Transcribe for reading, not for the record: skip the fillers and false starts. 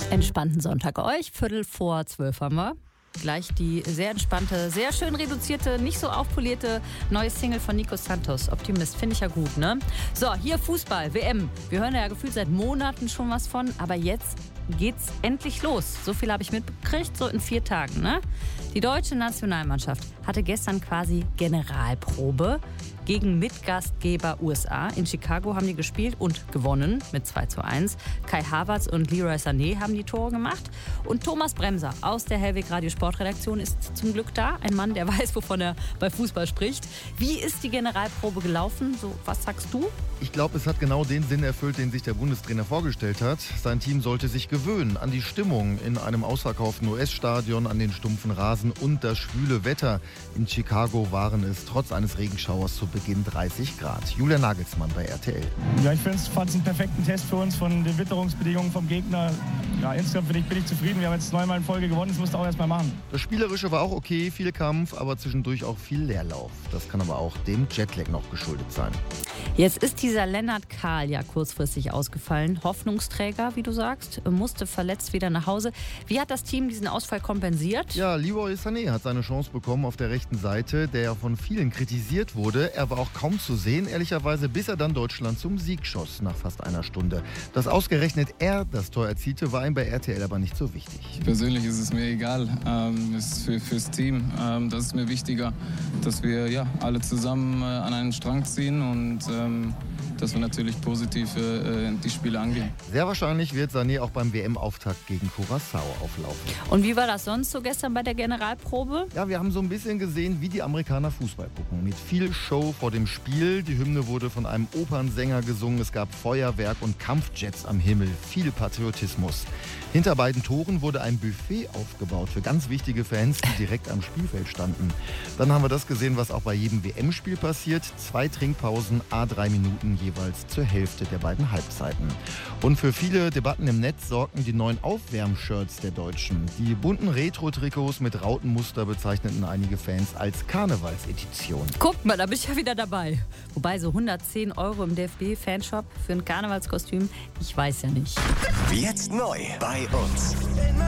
Entspannten Sonntag euch. 11:45 haben wir. Gleich die sehr entspannte, sehr schön reduzierte, nicht so aufpolierte neue Single von Nico Santos. Optimist, finde ich ja gut, ne? So, hier Fußball, WM. Wir hören ja gefühlt seit Monaten schon was von, aber jetzt geht's endlich los. So viel habe ich mitgekriegt, so in 4 Tagen, ne? Die deutsche Nationalmannschaft hatte gestern quasi Generalprobe gegen Mitgastgeber USA. In Chicago haben die gespielt und gewonnen mit 2:1. Kai Havertz und Leroy Sané haben die Tore gemacht. Und Thomas Bremser aus der Hellweg Radio Sportredaktion ist zum Glück da. Ein Mann, der weiß, wovon er bei Fußball spricht. Wie ist die Generalprobe gelaufen? So, was sagst du? Ich glaube, es hat genau den Sinn erfüllt, den sich der Bundestrainer vorgestellt hat. Sein Team sollte sich gewöhnen an die Stimmung in einem ausverkauften US-Stadion, an den stumpfen Rasen und das schwüle Wetter. In Chicago waren es trotz eines Regenschauers zu Beginn 30 Grad. Julian Nagelsmann bei RTL. Ja, ich fand es einen perfekten Test für uns von den Witterungsbedingungen vom Gegner. Ja, insgesamt bin ich zufrieden. Wir haben jetzt 9-mal in Folge gewonnen, das musst du auch erst mal machen. Das Spielerische war auch okay, viel Kampf, aber zwischendurch auch viel Leerlauf. Das kann aber auch dem Jetlag noch geschuldet sein. Jetzt ist dieser Lennart Kahl ja kurzfristig ausgefallen. Hoffnungsträger, wie du sagst, musste verletzt wieder nach Hause. Wie hat das Team diesen Ausfall kompensiert? Ja, Leroy Sané hat seine Chance bekommen auf der rechten Seite, der ja von vielen kritisiert wurde. Er war auch kaum zu sehen, ehrlicherweise, bis er dann Deutschland zum Sieg schoss nach fast einer Stunde. Dass ausgerechnet er das Tor erzielte, war ihm bei RTL aber nicht so wichtig. Persönlich ist es mir egal. Es ist fürs Team. Das ist mir wichtiger, dass wir alle zusammen an einen Strang ziehen und dass wir natürlich positiv die Spiele angehen. Sehr wahrscheinlich wird Sané auch beim WM-Auftakt gegen Curaçao auflaufen. Und wie war das sonst so gestern bei der Generalprobe? Ja, wir haben so ein bisschen gesehen, wie die Amerikaner Fußball gucken. Mit viel Show vor dem Spiel. Die Hymne wurde von einem Opernsänger gesungen. Es gab Feuerwerk und Kampfjets am Himmel. Viel Patriotismus. Hinter beiden Toren wurde ein Buffet aufgebaut für ganz wichtige Fans, die direkt am Spielfeld standen. Dann haben wir das gesehen, was auch bei jedem WM-Spiel passiert. 2 Trinkpausen, à 3 Minuten jeweils zur Hälfte der beiden Halbzeiten. Und für viele Debatten im Netz sorgten die neuen Aufwärmshirts der Deutschen. Die bunten Retro-Trikots mit Rautenmuster bezeichneten einige Fans als Karnevalsedition. Guck mal, da bin ich ja wieder dabei. Wobei so 110 € im DFB-Fanshop für ein Karnevalskostüm, ich weiß ja nicht. Jetzt neu bei uns.